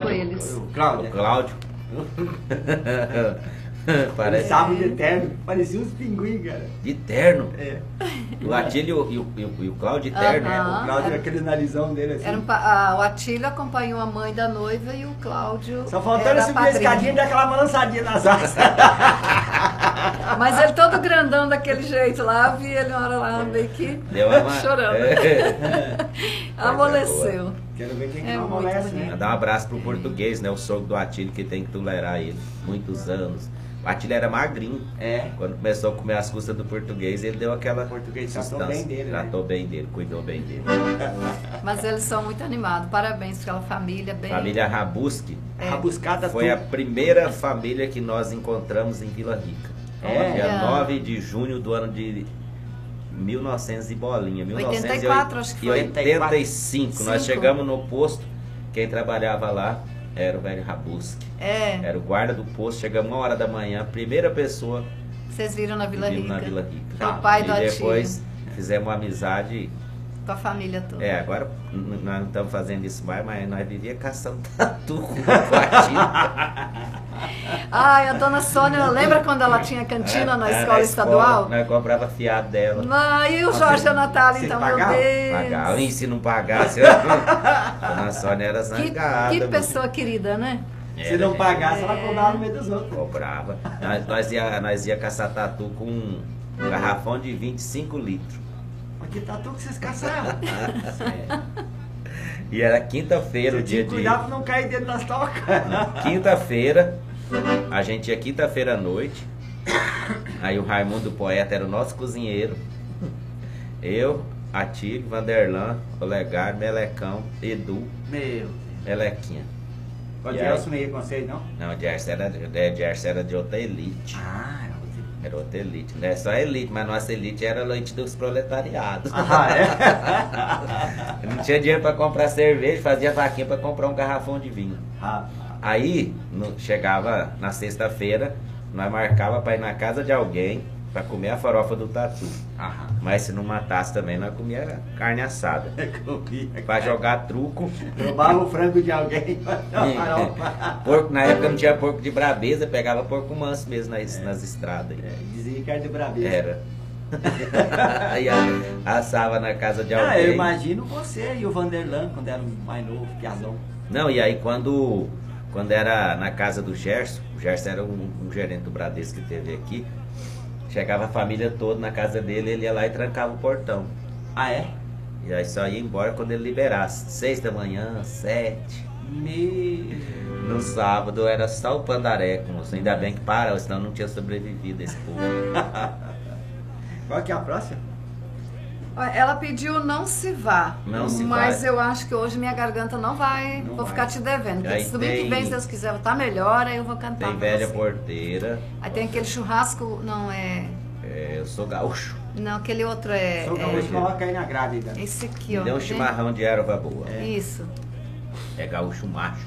eles? O Cláudio. O Cláudio. Parece sábado de terno, parecia uns pinguins, cara. De terno? É. O Atílio e o Cláudio de terno, né? O Cláudio, aquele narizão dele assim. O Atílio acompanhou a mãe da noiva e o Cláudio. Só faltando subir a escadinha e dar aquela balançadinha nas asas. Mas ele todo grandão daquele jeito lá, vi ele uma hora lá meio que chorando. Amoleceu. Quero ver quem não amolece, né? Dar um abraço pro português, né? O sogro do Atílio, que tem que tolerar ele. Muitos anos. O Atílio era magrinho. É. Quando começou a comer as custas do português, ele deu aquela. O português tratou bem dele, né? Tratou bem dele, cuidou bem dele. Mas eles são muito animados. Parabéns pela família. Bem... Família Rabuski. Rabuscada foi a primeira família que nós encontramos em Vila Rica. Dia 9 de junho do ano de 1900 e bolinha. 84, acho que foi. 85. Nós chegamos no posto. Quem trabalhava lá era o velho Rabuski. Era o guarda do posto. Chegamos 1h da manhã. Primeira pessoa. Vocês viram na Vila Rica. Na Vila Rica. O pai do Atílio. E depois fizemos uma amizade. Com a família toda. Agora nós não estamos fazendo isso mais, mas nós vivíamos caçando tatu com o Atílio. Ai, a dona Sônia, lembra quando ela tinha cantina na escola estadual? Nós comprava fiado dela. E o Jorge e a Natália, então, meu Deus. Pagava. E se não pagasse, a dona Sônia era zangada. Que pessoa querida, né? Se não pagasse, ela cobrava no meio dos outros. Cobrava. Nós ia caçar tatu com um garrafão de 25 litros. Mas que tatu que vocês caçaram? E era quinta-feira o dia de... Cuidado pra não cair dentro das tocas. Quinta-feira, a gente ia quinta-feira à noite. Aí o Raimundo Poeta era o nosso cozinheiro. Eu, Atílio, Vanderlan, Olegário, Melecão, Edu, Melequinha. O Gerson não ia com vocês, não? Não, o Gerson era de outra elite. Era outra elite, não é só elite, mas nossa elite era a elite dos proletariados. Não tinha dinheiro para comprar cerveja, fazia vaquinha para comprar um garrafão de vinho. Aí, chegava na sexta-feira, nós marcava para ir na casa de alguém para comer a farofa do tatu. Mas se não matasse também, nós comia carne assada. Para jogar truco. Roubava o frango de alguém. Porco, na época não tinha porco de brabeza, pegava porco manso mesmo nas estradas. Dizia que era de brabeza. Era. Aí assava na casa de alguém. Eu imagino você e o Vanderlan, quando era mais novo, piazão. Não, e aí quando era na casa do Gerson, o Gerson era um gerente do Bradesco que teve aqui. Chegava a família toda na casa dele, ele ia lá e trancava o portão. E aí só ia embora quando ele liberasse. 6 da manhã, 7. No sábado era só o pandaré, moço. Ainda bem que parou, senão não tinha sobrevivido esse povo. Qual que é a próxima? Ela pediu Não Se Vá. Mas eu acho que hoje minha garganta não vai. Vou ficar te devendo. Porque se domingo que vem, se Deus quiser, tá melhor, aí eu vou cantar. Tem Velha Porteira. Aí tem aquele churrasco, não é. Eu sou gaúcho. Não, aquele outro é. Sou gaúcho, coloca aí na grávida. Esse aqui, ó. Deu um chimarrão de erva boa. Isso. É gaúcho macho.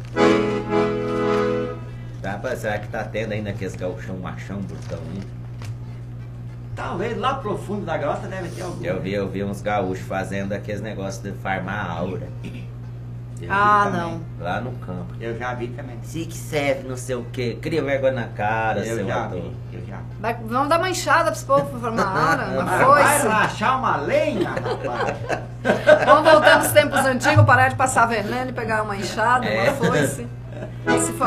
Será que tá tendo ainda aqueles gaúchão machão, brutão ainda? Talvez lá pro fundo da grota deve ter algum. Eu vi uns gaúchos fazendo aqueles negócios de farmar aura. Não. Lá no campo. Eu já vi também. Se que serve, não sei o que. Cria vergonha na cara, eu já vi. Vamos dar uma enxada para esse povo pra formar aura, uma foice. Vai rachar uma lenha, rapaz. Vamos voltar nos tempos antigos, parar de passar veneno e pegar uma enxada, uma foice.